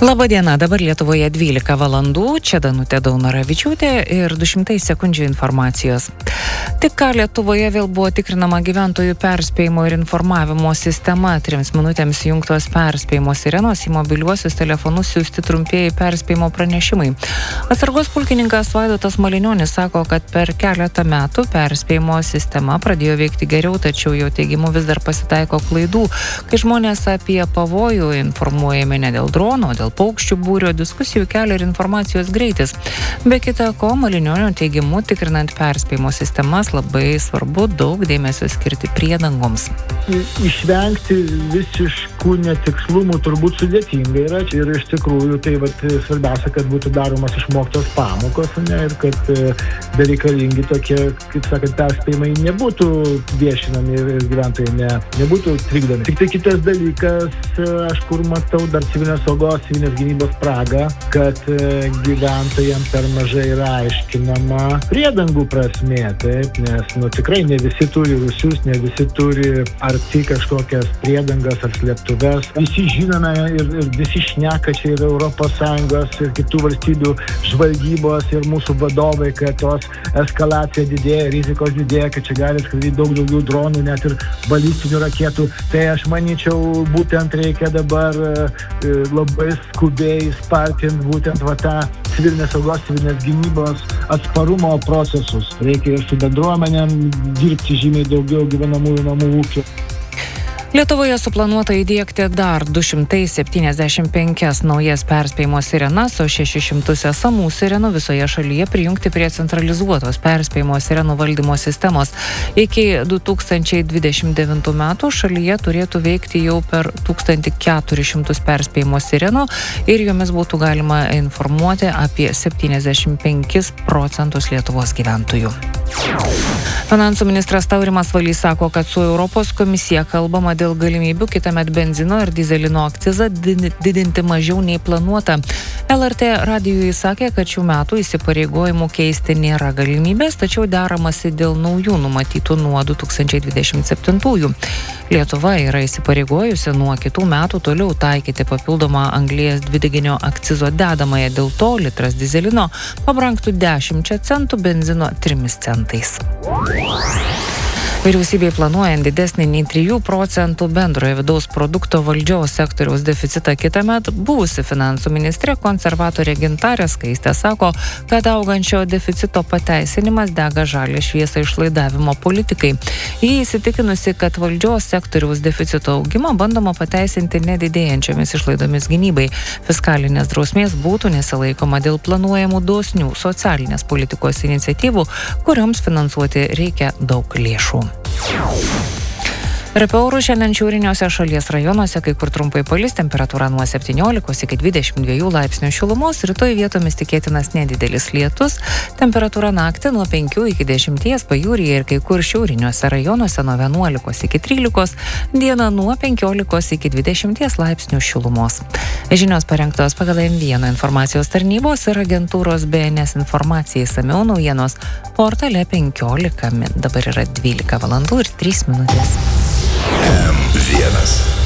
Labadiena, dabar Lietuvoje 12 valandų, čia Danutė Daunoravičiūtė ir 200 sekundžių informacijos. Tik ką Lietuvoje vėl buvo tikrinama gyventojų perspėjimo ir informavimo sistema. 3 minutėms jungtos perspėjimo sirenos, į mobiliuosius telefonus siųsti trumpieji perspėjimo pranešimai. Atsargos pulkininkas Vaidotas Malinionis sako, kad per keletą metų perspėjimo sistema pradėjo veikti geriau, tačiau jo teigimu vis dar pasitaiko klaidų, kai žmonės apie pavojų informuojami ne dėl drono, dėl paukščių būrio, diskusijų kelia ir informacijos greitis. Be kita ko, Malinionio teigimu, tikrinant perspėjimo sistemas, labai svarbu daug dėmesio skirti priedangoms. Išvengti visiškų netikslumų turbūt sudėtinga yra. Ir iš tikrųjų tai svarbiausia, kad būtų daromas išmoktos pamokos, ir kad bereikalingi tokie, kaip sakant, perspėjimai nebūtų viešinami ir gyventojai nebūtų trikdomi. Tik tai kitas dalykas, aš kur matau dar civilinės saugos, civilinės gynybos spragą, kad gyventojams per mažai yra aiškinama priedangų prasmė, taip, nes tikrai ne visi turi rūsius, ne visi turi arti kažkokias priedangas ar slėptuves. Visi žinome ir visi šneka čia ir ES ir kitų valstybių žvalgybos ir mūsų vadovai, kad tos eskalacija didėja, rizikos didėja, kad čia gali skraidyti daug daugiau dronų, net ir balistinių raketų. Tai aš manyčiau, būtent reikia dabar labai skubiai spartinti būtent tą civilinės saugos, civilinės gynybos atsparumo procesus. Reikia ir su bendruomenėm dirbti žymiai daugiau gyvenamųjų namų ūkių. Lietuvoje suplanuota įdiegti dar 275 naujas perspėjimo sirenas, o 600 esamų sirenų visoje šalyje prijungti prie centralizuotos perspėjimo sirenų valdymo sistemos. Iki 2029 metų šalyje turėtų veikti jau per 1400 perspėjimo sirenų ir jomis būtų galima informuoti apie 75% Lietuvos gyventojų. Finansų ministras Taurimas Valys sako, kad su Europos komisija kalbama dėl galimybių kitąmet benzino ir dizelino akcizą didinti mažiau nei planuota. LRT radijui sakė, kad šių metų įsipareigojimų keisti nėra galimybės, tačiau deramasi dėl naujų numatytų nuo 2027. Lietuva yra įsipareigojusi nuo kitų metų toliau taikyti papildomą anglies dvideginio akcizo dedamąją, dėl to litras dizelino pabrangtų 10 centų, benzino 3 centais. Vyriausybei planuojant didesnį nei 3 procentų bendrojo vidaus produkto valdžios sektoriaus deficitą kitąmet, buvusi finansų ministrė konservatorė Gintarė Skaistė sako, kad augančio deficito pateisinimas dega žalią šviesą išlaidavimo politikai. Ji įsitikinusi, kad valdžios sektoriaus deficito augimą bandoma pateisinti nedidėjančiomis išlaidomis gynybai. Fiskalinės drausmės būtų nesilaikoma dėl planuojamų dosnių socialinės politikos iniciatyvų, kurioms finansuoti reikia daug lėšų. Apie orus šiandien šiauriniuose šalies rajonuose, kai kur trumpai palis, temperatūra nuo 17 iki 22 laipsnių šilumos, rytoj vietomis tikėtinas nedidelis lietus, temperatūra naktį nuo 5 iki 10 pajūryje ir kai kur šiauriniuose rajonuose nuo 11 iki 13, dieną nuo 15 iki 20 laipsnių šilumos. Žinios parengtos pagal M1 informacijos tarnybos ir agentūros BNS informacijai, išsamiau naujienos portale 15 min. Dabar yra 12 valandų ir 3 minutės. M1